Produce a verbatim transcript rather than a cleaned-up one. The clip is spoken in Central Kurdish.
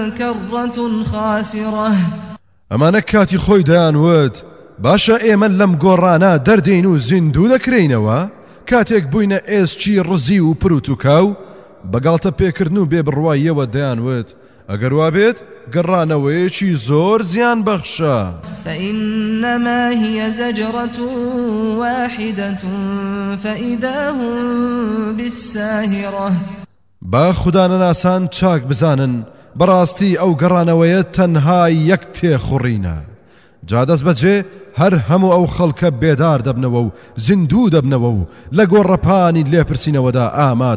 كرة خاسرة ئەمانە کاتی خۆی دەیانوت باشە ئێمە لەم گۆڕانە دەردەین و زیندوو دەکرێینەوە کاتێک بووینە ئێسچی ڕزی و پروت و کاو بەگاڵتە پێکردن و بێبڕواییەوە دەیانوت ئەگەر وا بێت گەڕانەوەیەکی زۆر زیان بەخشە فإنما هي زجرة واحدة فإذا هم بالساهرة با خودانەناسان چاک بزانن بەڕاستی ئەو گەڕانەوەیە تەنها یەک تێخوڕینە جا دەست بەجێ هەر هەموو ئەو خەڵکە بێدار دەبنەوە و زیندوو دەبنەوە و لە گۆڕەپانی لێپرسینەوەدا ئامادە